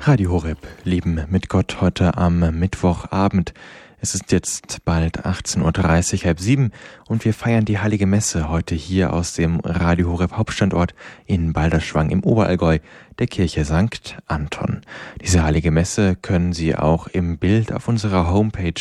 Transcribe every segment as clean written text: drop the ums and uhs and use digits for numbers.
Radio Horeb, Leben mit Gott, heute am Mittwochabend. Es ist jetzt bald 18.30 Uhr, halb sieben, und wir feiern die Heilige Messe heute hier aus dem Radio Horeb Hauptstandort in Balderschwang im Oberallgäu, der Kirche St. Anton. Diese Heilige Messe können Sie auch im Bild auf unserer Homepage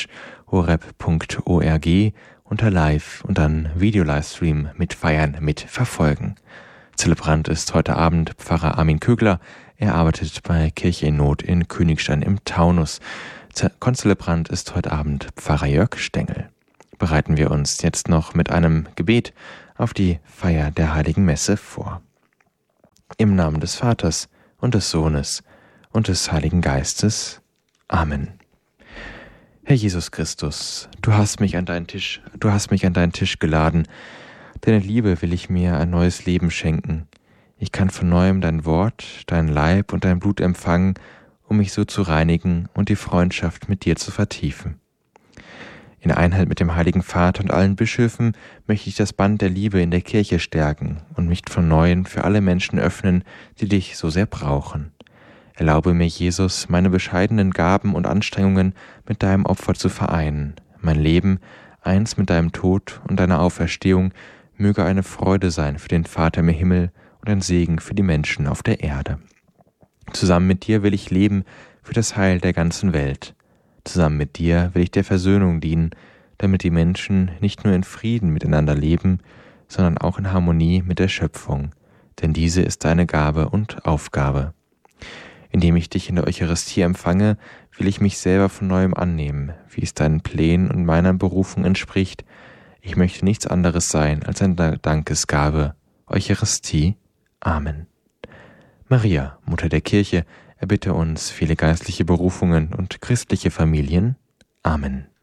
horeb.org unter Live und dann Video-Livestream mitfeiern, mitverfolgen. Zelebrant ist heute Abend Pfarrer Armin Kögler. Er arbeitet bei Kirche in Not in Königstein im Taunus. Konzelebrant ist heute Abend Pfarrer Jörg Stengel. Bereiten wir uns jetzt noch mit einem Gebet auf die Feier der Heiligen Messe vor. Im Namen des Vaters und des Sohnes und des Heiligen Geistes. Amen. Herr Jesus Christus, du hast mich an deinen Tisch geladen. Deine Liebe will ich mir ein neues Leben schenken. Ich kann von neuem dein Wort, dein Leib und dein Blut empfangen, um mich so zu reinigen und die Freundschaft mit dir zu vertiefen. In Einheit mit dem Heiligen Vater und allen Bischöfen möchte ich das Band der Liebe in der Kirche stärken und mich von Neuem für alle Menschen öffnen, die dich so sehr brauchen. Erlaube mir, Jesus, meine bescheidenen Gaben und Anstrengungen mit deinem Opfer zu vereinen. Mein Leben, eins mit deinem Tod und deiner Auferstehung, möge eine Freude sein für den Vater im Himmel und ein Segen für die Menschen auf der Erde. Zusammen mit dir will ich leben für das Heil der ganzen Welt. Zusammen mit dir will ich der Versöhnung dienen, damit die Menschen nicht nur in Frieden miteinander leben, sondern auch in Harmonie mit der Schöpfung, denn diese ist deine Gabe und Aufgabe. Indem ich dich in der Eucharistie empfange, will ich mich selber von neuem annehmen, wie es deinen Plänen und meiner Berufung entspricht. Ich möchte nichts anderes sein als eine Dankesgabe. Eucharistie. Amen. Maria, Mutter der Kirche, erbitte uns viele geistliche Berufungen und christliche Familien. Amen.